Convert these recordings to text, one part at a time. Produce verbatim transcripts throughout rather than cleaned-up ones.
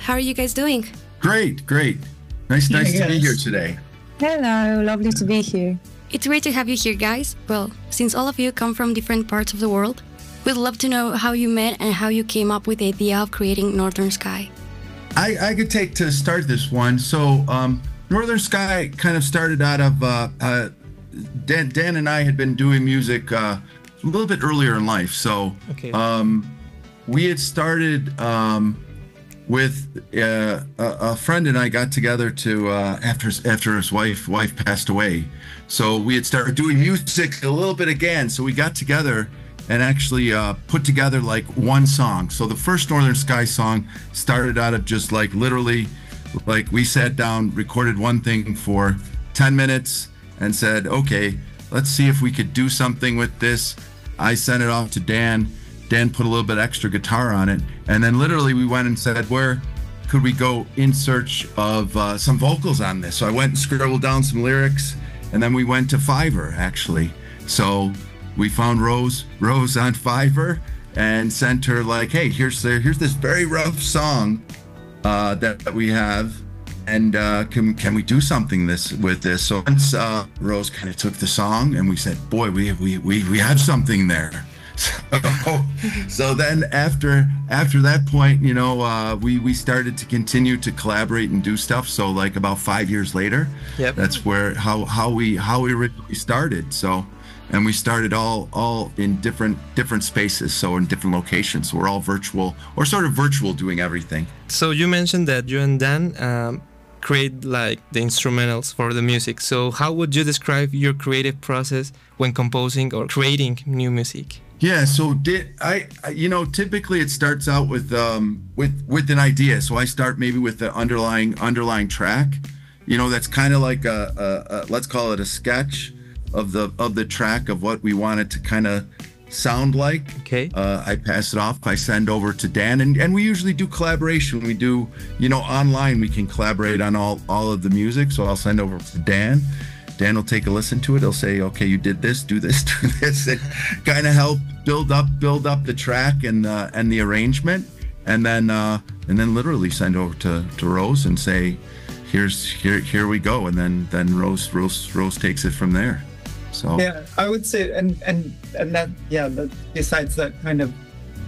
How are you guys doing? Great, great. Nice, nice Yes. to be here today. Hello, lovely to be here. It's great to have you here, guys. Well, since all of you come from different parts of the world, we'd love to know how you met and how you came up with the idea of creating Northern Sky. I, I could take to start this one. So, um, Northern Sky kind of started out of uh, uh, Dan, Dan and I had been doing music uh, a little bit earlier in life. So, Okay. um, we had started um, with uh, a, a friend and I got together to uh, after his, after his wife wife passed away. So we had started doing music a little bit again. So we got together and actually uh, put together like one song. So the first Northern Sky song started out of just like literally, like we sat down, recorded one thing for ten minutes and said, okay, let's see if we could do something with this. I sent it off to Dan. Dan put a little bit extra guitar on it. And then literally we went and said, where could we go in search of uh, some vocals on this? So I went and scribbled down some lyrics and then we went to Fiverr actually. So we found Rose, Rose on Fiverr and sent her like, hey, here's the, here's this very rough song uh, that, that we have. And uh, can can we do something this with this? So once uh, Rose kind of took the song and we said, boy, we we we, we have something there. So, so then after after that point, you know, uh, we we started to continue to collaborate and do stuff. So like about five years later, Yep. that's where how how we how we originally started. So, and we started all all in different different spaces, so in different locations. So we're all virtual or sort of virtual doing everything. So you mentioned that you and Dan um, create like the instrumentals for the music. So how would you describe your creative process when composing or creating new music? Yeah, so did I, I- you know, typically it starts out with um with with an idea. So I start maybe with the underlying underlying track. You know, that's kind of like a, a, a let's call it a sketch of the of the track of what we want it to kind of sound like. Okay. Uh, I pass it off. I send over to Dan, and, and we usually do collaboration. We do, you know, online we can collaborate on all all of the music. So I'll send over to Dan. Dan will take a listen to it. He'll say, okay, you did this, do this, do this, and kind of help build up, build up the track and uh, and the arrangement, and then uh, and then literally send over to, to Rose and say, here's here here we go, and then then Rose Rose Rose takes it from there. So Yeah, I would say, and and and that, yeah. That besides that kind of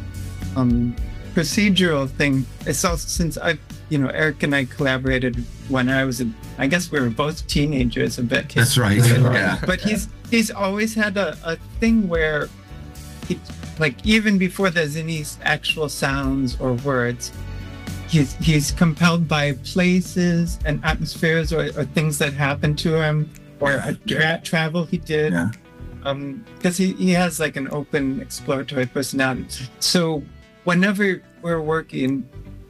um, procedural thing, it's also since I, you know, Eric and I collaborated when I was, a, I guess we were both teenagers a bit. that's right. Yeah. But he's he's always had a, a thing where, he, like even before there's any actual sounds or words, he's he's compelled by places and atmospheres or, or things that happened to him or a tra- travel he did. Yeah. Um, because he, he has like an open exploratory personality. So whenever we're working,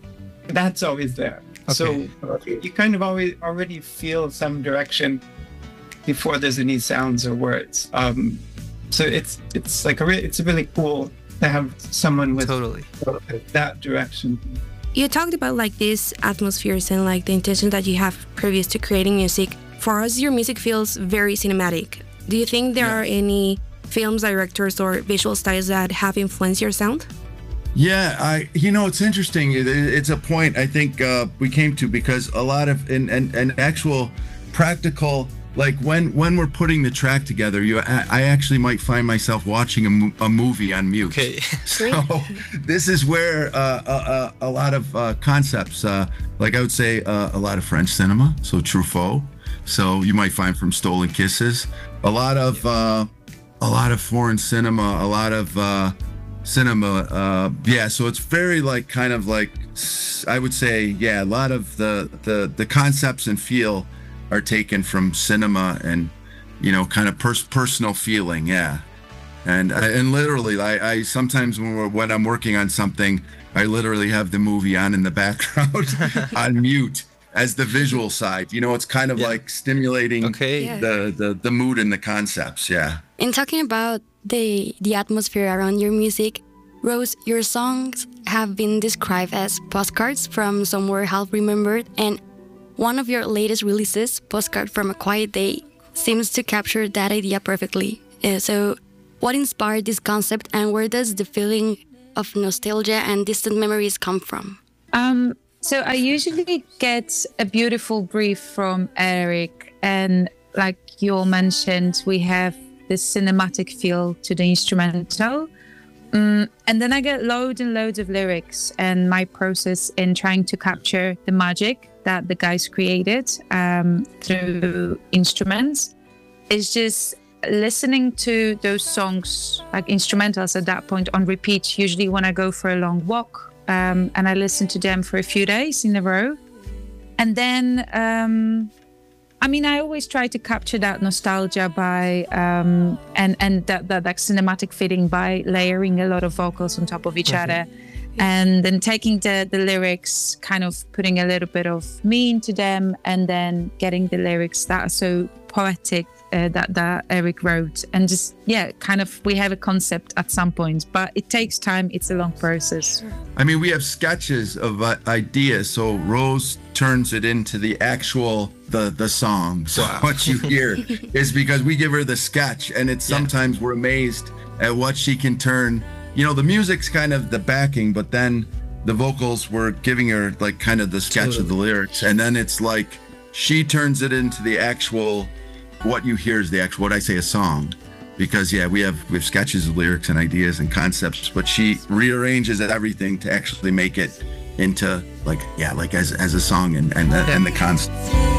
that's always there. So you kind of always already feel some direction before there's any sounds or words. Um, so it's it's like a re- it's really cool to have someone with Totally. that direction. You talked about like these atmospheres and like the intention that you have previous to creating music. For us, your music feels very cinematic. Do you think there are any films directors or visual styles that have influenced your sound? Yeah, I you know it's interesting. It, it's a point I think uh, we came to because a lot of in and an actual practical like when when we're putting the track together, you I, I actually might find myself watching a, mo- a movie on mute. Okay. So this is where uh, a, a, a lot of uh, concepts, uh, like I would say, uh, a lot of French cinema, so Truffaut. So you might find from Stolen Kisses, a lot of uh, a lot of foreign cinema, a lot of uh, cinema. Uh, yeah, so it's very like kind of like I would say, yeah, a lot of the the the concepts and feel are taken from cinema and you know kind of pers- personal feeling. Yeah. And and literally, I, I sometimes when, we're, when I'm working on something, I literally have the movie on in the background on mute as the visual side. You know, it's kind of Yeah. like stimulating Okay. Yeah. the, the the mood and the concepts. Yeah. In talking about the the atmosphere around your music, Rose, your songs have been described as postcards from somewhere half remembered, and one of your latest releases, Postcard from a Quiet Day, seems to capture that idea perfectly. Uh, so, what inspired this concept, and where does the feeling of nostalgia and distant memories come from? Um, So I usually get a beautiful brief from Eric, and like you all mentioned, we have this cinematic feel to the instrumental. Um, and then I get loads and loads of lyrics, and my process in trying to capture the magic that the guys created um, through instruments is just listening to those songs, like instrumentals at that point, on repeat, usually when I go for a long walk. Um, and I listen to them for a few days in a row. And then, um, I mean, I always try to capture that nostalgia by, um, and, and that, that, that cinematic feeling by layering a lot of vocals on top of each mm-hmm. other. And then taking the, the lyrics, kind of putting a little bit of me into them, and then getting the lyrics that are so poetic uh, that, that Eric wrote. And just, yeah, kind of, we have a concept at some point, but it takes time. It's a long process. I mean, we have sketches of uh, ideas. So Rose turns it into the actual, the, the song. So wow. What you hear is because we give her the sketch, and it's yeah. sometimes we're amazed at what she can turn. You know, the music's kind of the backing, but then the vocals were giving her like kind of the sketch totally. Of the lyrics. And then it's like, she turns it into the actual, what you hear is the actual, what I say, a song. Because yeah, we have we have sketches of lyrics and ideas and concepts, but she rearranges everything to actually make it into like, yeah, like as, as a song and, and, the, and the concept.